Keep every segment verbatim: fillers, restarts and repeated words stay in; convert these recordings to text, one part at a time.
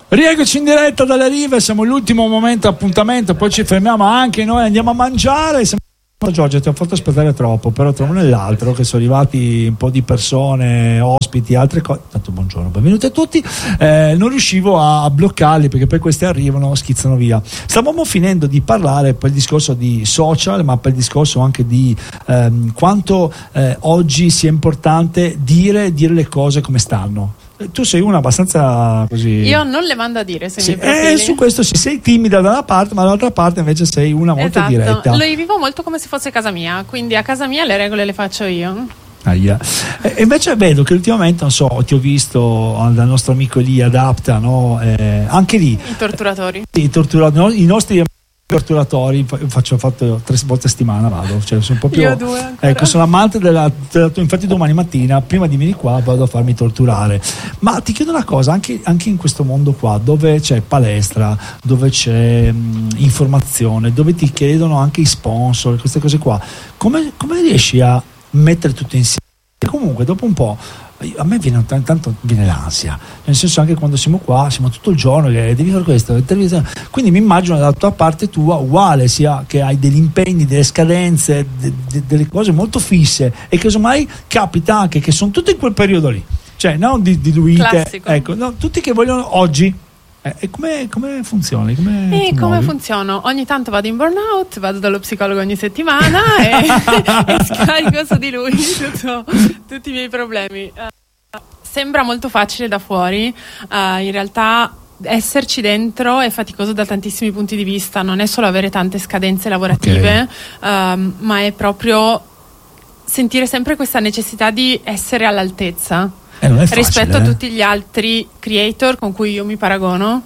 Rieccoci in diretta dalle rive, siamo all'ultimo momento appuntamento, poi ci fermiamo anche noi, andiamo a mangiare. Siamo... Giorgio, ti ho fatto aspettare troppo, però tra uno e l'altro che sono arrivati un po' di persone, ospiti, altre cose. Tanto buongiorno, benvenuti a tutti. Eh, non riuscivo a bloccarli perché poi questi arrivano, schizzano via. Stavamo finendo di parlare per il discorso di social, ma per il discorso anche di ehm, quanto eh, oggi sia importante dire, dire le cose come stanno. Tu sei una abbastanza così. Io non le mando a dire sui sì, miei profili. Eh, su questo sì, sei timida da una parte, ma dall'altra parte invece sei una molto esatto. diretta. Lo vivo molto come se fosse casa mia, quindi a casa mia le regole le faccio io. Aia. E invece vedo che ultimamente, non so, ti ho visto dal nostro amico lì Adapta, no? Eh, anche lì I torturatori. eh, i torturatori, i nostri torturatori, faccio fatto tre volte a settimana, vado, cioè sono proprio, io due ancora. Ecco, sono amante della, della infatti domani mattina prima di venire qua vado a farmi torturare. Ma ti chiedo una cosa, anche, anche in questo mondo qua dove c'è palestra, dove c'è mh, informazione, dove ti chiedono anche i sponsor, queste cose qua, come, come riesci a mettere tutto insieme? Comunque dopo un po' a me viene tanto viene l'ansia, nel senso, anche quando siamo qua siamo tutto il giorno che devi fare questo, quindi mi immagino dalla tua parte tua uguale, sia che hai degli impegni, delle scadenze, de, de, delle cose molto fisse, e che casomai capita anche che sono tutte in quel periodo lì, cioè non di, diluite, ecco, no, tutti che vogliono oggi. E come, come funziona? Come, e come funziono? Ogni tanto vado in burnout, vado dallo psicologo ogni settimana e, e scarico su di lui tutto, tutti i miei problemi. Uh, sembra molto facile da fuori, uh, in realtà esserci dentro è faticoso da tantissimi punti di vista, non è solo avere tante scadenze lavorative, okay. um, ma è proprio sentire sempre questa necessità di essere all'altezza. Eh, non è facile, rispetto eh. a tutti gli altri creator con cui io mi paragono,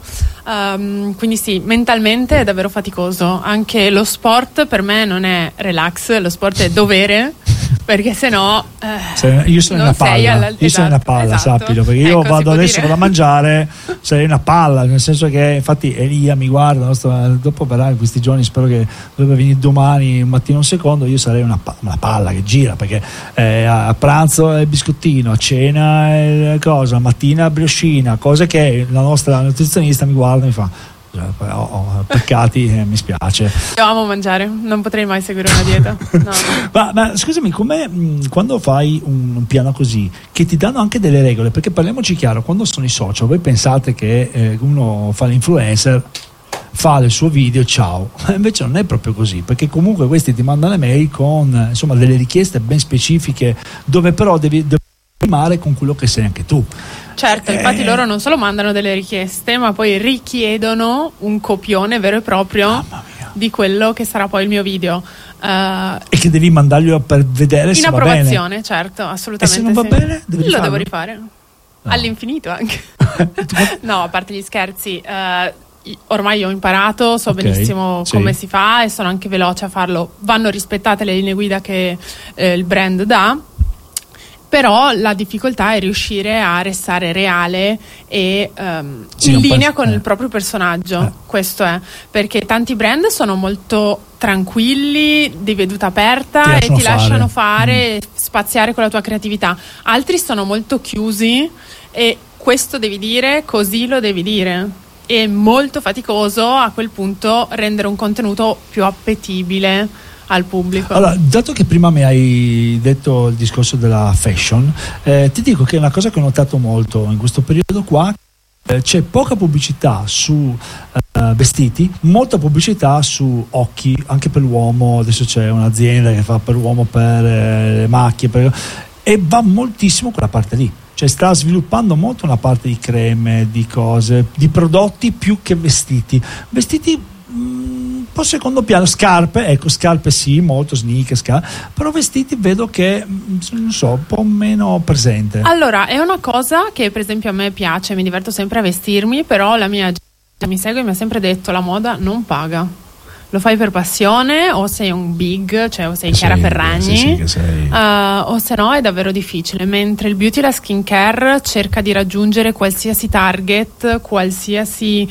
um, quindi sì, mentalmente è davvero faticoso. Anche lo sport per me non è relax, lo sport è dovere, perché sennò eh, io sono una palla, io sono una palla, esatto. Sappilo, perché io ecco, vado adesso vado a mangiare, sarei una palla, nel senso che infatti Elia mi guarda, nostro, dopo verrà in questi giorni, spero che dovrebbe venire domani un mattino un secondo, io sarei una, una palla che gira, perché eh, a pranzo è il biscottino, a cena è cosa, a mattina brioscina, cose che la nostra nutrizionista mi guarda e mi fa oh, oh, peccati, eh, mi spiace. Io amo mangiare, non potrei mai seguire una dieta. No. ma, ma scusami, come mh, quando fai un, un piano così, che ti danno anche delle regole, perché parliamoci chiaro, quando sono i social, voi pensate che eh, uno fa l'influencer, fa il suo video, ciao, invece non è proprio così, perché comunque questi ti mandano le mail con insomma delle richieste ben specifiche, dove però devi, devi rimare con quello che sei anche tu. Certo, infatti eh. loro non solo mandano delle richieste, ma poi richiedono un copione vero e proprio di quello che sarà poi il mio video. Uh, e che devi mandarglielo per vedere se va bene. In approvazione, certo, assolutamente. E se non va sì. bene, devi lo rifarlo? devo rifare. No. All'infinito anche. No, a parte gli scherzi, uh, ormai ho imparato, so okay, benissimo sì. come si fa e sono anche veloce a farlo. Vanno rispettate le linee guida che eh, il brand dà. Però la difficoltà è riuscire a restare reale e um, sì, in linea con eh. il proprio personaggio, eh. questo è, perché tanti brand sono molto tranquilli, di veduta aperta ti e ti fare. lasciano fare, mm. spaziare con la tua creatività. Altri sono molto chiusi e questo devi dire, così lo devi dire. È molto faticoso a quel punto rendere un contenuto più appetibile al pubblico. Allora, dato che prima mi hai detto il discorso della fashion, eh, ti dico che è una cosa che ho notato molto in questo periodo qua, eh, c'è poca pubblicità su eh, vestiti, molta pubblicità su occhi, anche per l'uomo. Adesso c'è un'azienda che fa per l'uomo per eh, le macchie, per, e va moltissimo quella parte lì, cioè sta sviluppando molto una parte di creme, di cose, di prodotti più che vestiti. Vestiti un po' secondo piano, scarpe, ecco, scarpe sì, molto sneaker, scarpe, però vestiti vedo che non so, un po' meno presente. Allora, è una cosa che per esempio a me piace, mi diverto sempre a vestirmi, però la mia gente mi segue e mi ha sempre detto la moda non paga. lo fai per passione o sei un big, cioè o sei Chiara Ferragni, sì, sì, sei. Uh, o se no è davvero difficile, mentre il beauty e la skincare cerca di raggiungere qualsiasi target, qualsiasi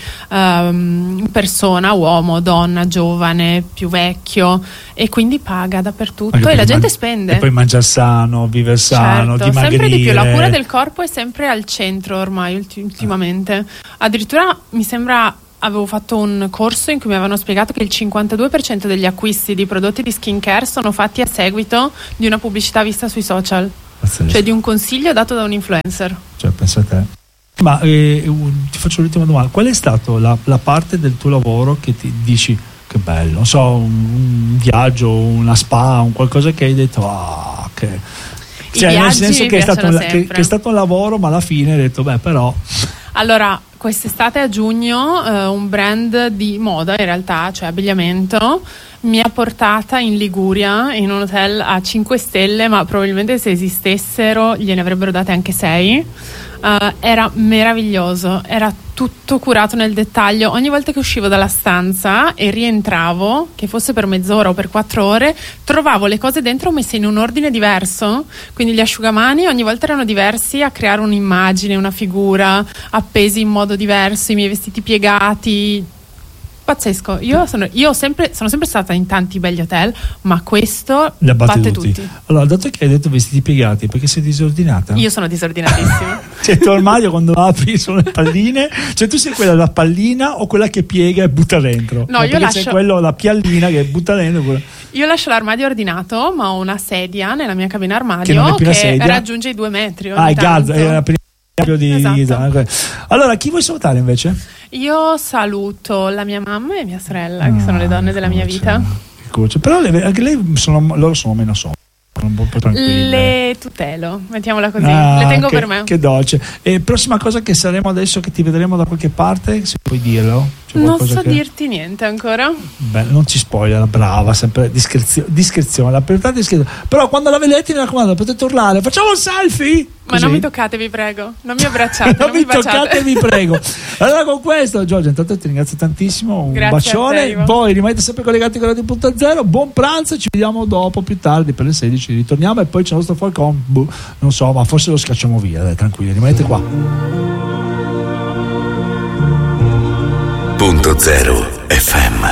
um, persona, uomo, donna, giovane, più vecchio, e quindi paga dappertutto e la gente man- spende. E poi mangia sano, vive sano, certo, dimagrire. Sempre di più, la cura del corpo è sempre al centro ormai ulti- ultimamente. Addirittura mi sembra, avevo fatto un corso in cui mi avevano spiegato che il cinquantadue per cento degli acquisti di prodotti di skincare sono fatti a seguito di una pubblicità vista sui social. Pazzesco. Cioè di un consiglio dato da un influencer. Cioè, pensa a te. Ma eh, ti faccio l'ultima domanda: qual è stata la, la parte del tuo lavoro che ti dici che bello, non so, un, un viaggio, una spa, un qualcosa che hai detto ah che, cioè, nel senso che è, stato un, che, che è stato un lavoro, ma alla fine hai detto beh però. Allora, quest'estate a giugno eh, un brand di moda, in realtà, cioè abbigliamento, mi ha portata in Liguria in un hotel a cinque stelle, ma probabilmente se esistessero gliene avrebbero date anche sei. Uh, era meraviglioso, era tutto curato nel dettaglio. Ogni volta che uscivo dalla stanza e rientravo, che fosse per mezz'ora o per quattro ore, trovavo le cose dentro messe in un ordine diverso, quindi gli asciugamani ogni volta erano diversi, a creare un'immagine, una figura, appesi in modo diverso, i miei vestiti piegati. Pazzesco. Io sono, io sempre, sono sempre stata in tanti begli hotel, ma questo batte tutti. tutti. Allora, dato che hai detto vestiti piegati, perché sei disordinata? Io sono disordinatissima. Cioè, il tuo armadio quando apri sono le palline, cioè tu sei quella da pallina o quella che piega e butta dentro? No, ma io lascio. C'è quello la piallina che butta dentro. Quella... Io lascio l'armadio ordinato, ma ho una sedia nella mia cabina armadio che, che raggiunge i due metri. Ah, il gazzo, è la prima. Di, esatto. Allora, chi vuoi salutare invece? Io saluto la mia mamma e mia sorella, ah, che sono le donne della mia vita. Però le, anche lei sono, loro sono meno so. Un po' più tranquille. Le tutelo, mettiamola così, ah, le tengo che, per me. Che dolce. E prossima cosa che saremo adesso, che ti vedremo da qualche parte, se puoi dirlo? Non so che... dirti niente ancora. Beh, non ci spoiler, brava, sempre discrezio- discrezione, la priorità è discrezione. Però quando la vedete, mi raccomando, potete urlare, facciamo un selfie! Ma Così. Non mi toccate, vi prego, non mi abbracciate. non, non mi mi toccate, vi prego. Allora, con questo, Giorgia, intanto ti ringrazio tantissimo. Un Grazie bacione. Voi rimanete sempre collegati con Radio Punto Zero. Buon pranzo, ci vediamo dopo, più tardi, per le sedici. Ritorniamo e poi c'è il nostro Falcon. Boh, non so, ma forse lo scacciamo via. Dai, tranquilli, rimanete qua. Punto Zero F M.